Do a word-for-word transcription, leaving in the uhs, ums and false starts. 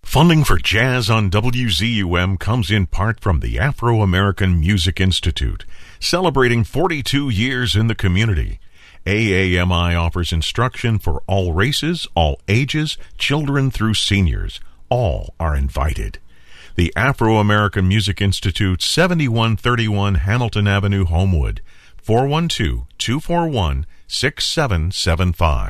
Funding for Jazz on W Z U M comes in part from the Afro-American Music Institute, celebrating forty-two years in the community. A A M I offers instruction for all races, all ages, children through seniors. All are invited. The Afro-American Music Institute, seventy-one thirty-one Hamilton Avenue, Homewood, four one two, two four one, six seven seven five.